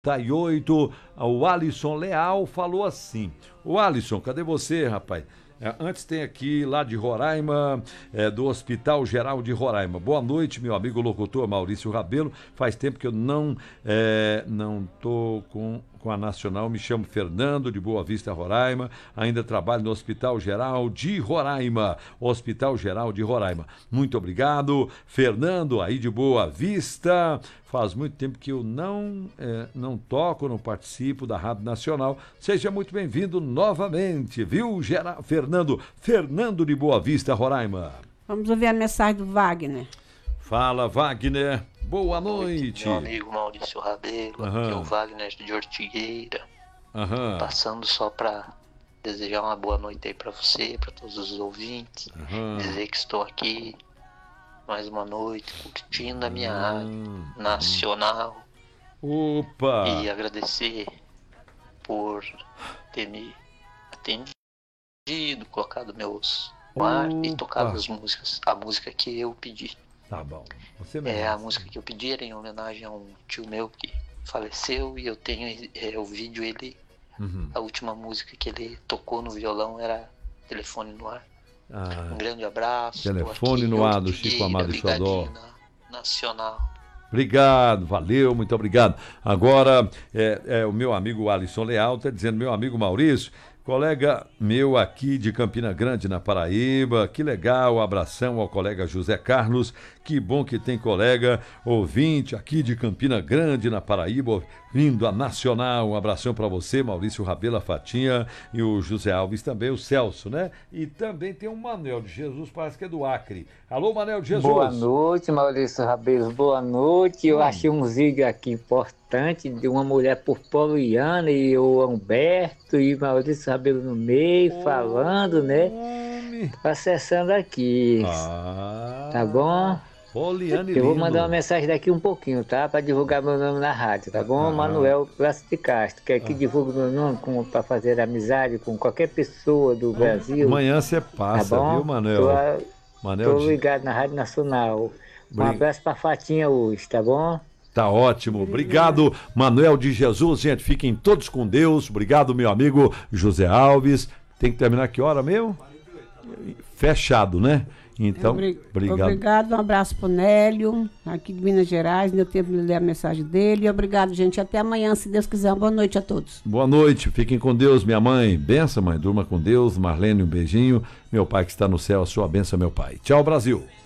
38, o Alisson Leal falou assim: o Alisson, cadê você, rapaz? Antes tem aqui lá de Roraima, do Hospital Geral de Roraima. Boa noite, meu amigo locutor Maurício Rabelo. Faz tempo que eu não tô com a Nacional. Me chamo Fernando, de Boa Vista, Roraima. Ainda trabalho no Hospital Geral de Roraima. Hospital Geral de Roraima. Muito obrigado, Fernando, aí de Boa Vista. Faz muito tempo que eu não toco, não participo da Rádio Nacional. Seja muito bem-vindo novamente, viu, Fernando de Boa Vista, Roraima. Vamos ouvir a mensagem do Wagner. Fala, Wagner. Boa noite. Meu amigo Maurício Rabelo, aqui é o Wagner de Ortigueira. Passando só para desejar uma boa noite aí para você, para todos os ouvintes. Dizer que estou aqui mais uma noite curtindo a minha rádio nacional. Opa! E agradecer por ter me atendido, colocado meus ar e tocado as músicas. A música que eu pedi. Tá bom. Você mesmo. A música que eu pedi era em homenagem a um tio meu que faleceu e eu tenho o vídeo, a última música que ele tocou no violão era Telefone no Ar. Um grande abraço. Telefone no Ar do Chico Amado Xodó. Nacional. Obrigado, valeu, muito obrigado. Agora, o meu amigo Alisson Leal está dizendo: meu amigo Maurício, colega meu aqui de Campina Grande, na Paraíba, que legal, abração ao colega José Carlos, que bom que tem colega ouvinte aqui de Campina Grande, na Paraíba, vindo a Nacional. Um abração para você, Maurício Rabelo, a Fatinha, e o José Alves também, o Celso, né? E também tem o Manuel de Jesus, parece que é do Acre. Alô, Manuel de Jesus. Boa noite, Maurício Rabelo, boa noite. Eu achei um vídeo aqui importante de uma mulher por Poliana e o Humberto e Maurício Rabelo no meio, falando, né? Acessando aqui. Tá bom? Poliana e eu vou mandar uma mensagem daqui um pouquinho, tá? Para divulgar meu nome na rádio, tá bom? Manuel Praça de Castro, que aqui divulga meu nome para fazer amizade com qualquer pessoa do Brasil. Amanhã você passa, tá bom? Viu, Manuel? Tô ligado na Rádio Nacional. Um abraço pra Fatinha hoje, tá bom? Tá ótimo. Obrigado, Manuel de Jesus. Gente, fiquem todos com Deus. Obrigado, meu amigo José Alves. Tem que terminar que hora mesmo? Fechado, né? Então, obrigado. Obrigado, um abraço pro Nélio, aqui de Minas Gerais, deu tempo de ler a mensagem dele. Obrigado, gente, até amanhã, se Deus quiser. Boa noite a todos. Boa noite, fiquem com Deus, minha mãe. Benção, mãe, durma com Deus. Marlene, um beijinho. Meu pai que está no céu, a sua benção, meu pai. Tchau, Brasil.